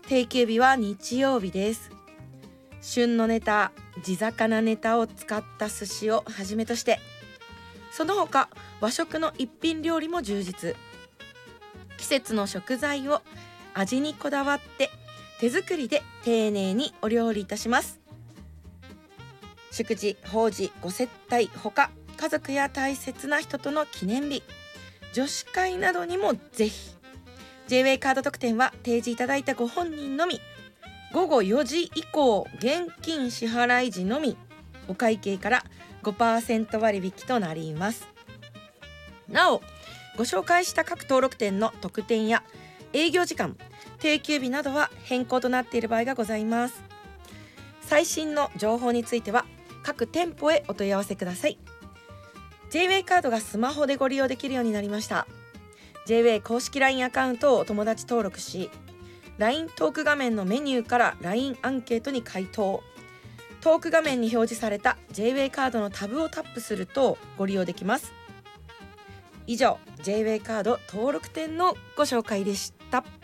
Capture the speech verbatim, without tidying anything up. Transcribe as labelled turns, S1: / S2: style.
S1: 定休日は日曜日です。旬のネタ、地魚ネタを使った寿司をはじめとして、その他和食の一品料理も充実。季節の食材を味にこだわって手作りで丁寧にお料理いたします。祝辞、法事、ご接待ほか家族や大切な人との記念日、女子会などにもぜひ。 ジェイウェイ カード特典は提示いただいたご本人のみ、ごごよじ以降現金支払い時のみ、お会計から ごパーセント 割引となります。なお、ご紹介した各登録店の特典や営業時間、定休日などは変更となっている場合がございます。最新の情報については各店舗へお問い合わせください。 ジェイウェイ カードがスマホでご利用できるようになりました。 ジェイウェイ 公式 ライン アカウントをお友達登録し、 ライン トーク画面のメニューから ライン アンケートに回答。トーク画面に表示された ジェイウェイ カードのタブをタップするとご利用できます。以上、 ジェイウェイ カード登録店のご紹介でした。